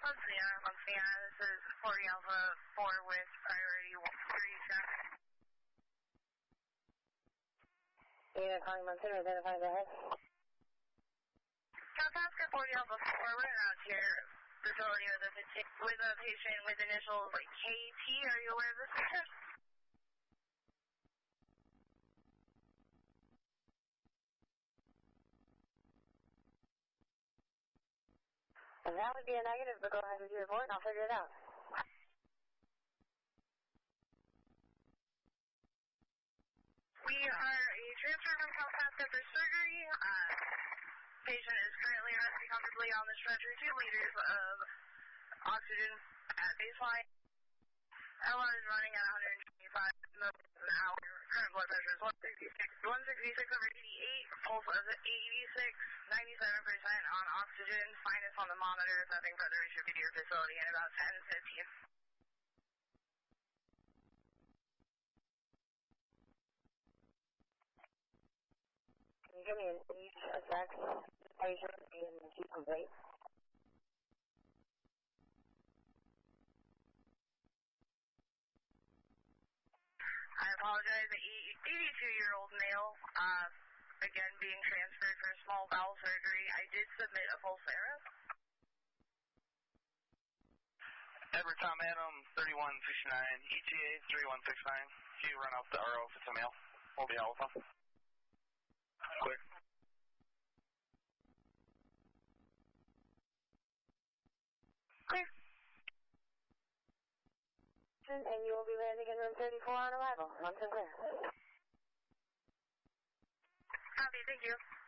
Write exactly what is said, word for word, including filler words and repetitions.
Monsignor, Monsignor, this is forty Alpha four with priority three traffic. Yeah, calling Monsignor, identify the head. South Africa forty Alpha four, we're out here, facility with a, with a patient with initials like K T. Are you aware of this patient? That would be a negative, but go ahead with your report and I'll figure it out. We are a transfer from South Africa for surgery. Uh, patient is currently resting comfortably on the stretcher, two liters of oxygen at baseline. L R is running at one hundred twenty-five millimeters an hour. Current blood pressure is one sixty-six, one sixty-six over eighty-eight. Pulse is eighty-six, ninety-seven percent on oxygen. Sinus on the monitor. If nothing further, we should be to your facility in about ten fifteen. Can you give me an age of sex, patient, and acute complaint? I apologize. The eighty-two-year-old male, uh, again being transferred for small bowel surgery. I did submit a Pulsera. Edward Tom Adam, thirty-one sixty-nine, E T A thirty-one sixty-nine. Can you run off the R O if it's a male? Hold the alpha. Clear. Clear. And you will be landing in room thirty-four on arrival. Once and clear. Copy, thank you.